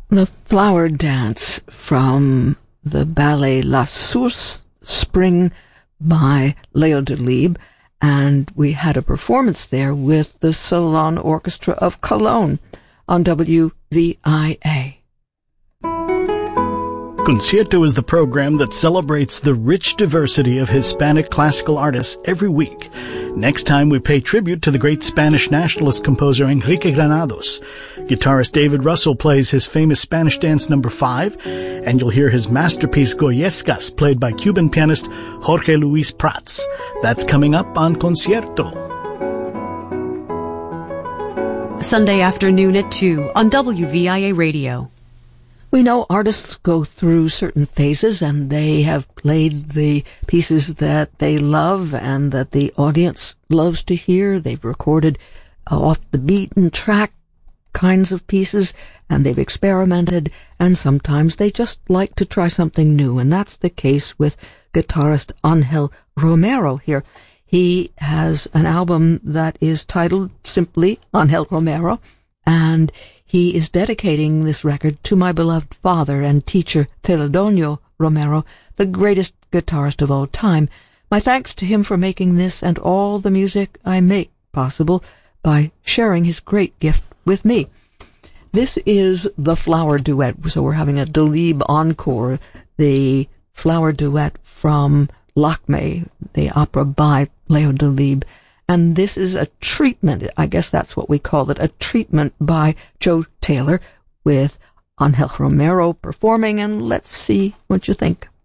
The flower dance from the ballet La Source Spring by Leo Delibes, and we had a performance there with the Salon Orchestra of Cologne on WVIA. Concierto is the program that celebrates the rich diversity of Hispanic classical artists every week. Next time we pay tribute to the great Spanish nationalist composer Enrique Granados. Guitarist David Russell plays his famous Spanish dance number 5, and you'll hear his masterpiece Goyescas played by Cuban pianist Jorge Luis Prats. That's coming up on Concierto. Sunday afternoon at 2 on WVIA Radio. We know artists go through certain phases, and they have played the pieces that they love and that the audience loves to hear. They've recorded off the beaten track kinds of pieces, and they've experimented, and sometimes they just like to try something new, and that's the case with guitarist Angel Romero here. He has an album that is titled simply Angel Romero, and he is dedicating this record to my beloved father and teacher, Celedonio Romero, the greatest guitarist of all time. My thanks to him for making this and all the music I make possible by sharing his great gift with me. This is the Flower Duet, so we're having a Delibes encore, the Flower Duet from Lakmé, the opera by Leo Delibes. And this is a treatment, I guess that's what we call it, a treatment by Joe Taylor with Angel Romero performing, and let's see what you think.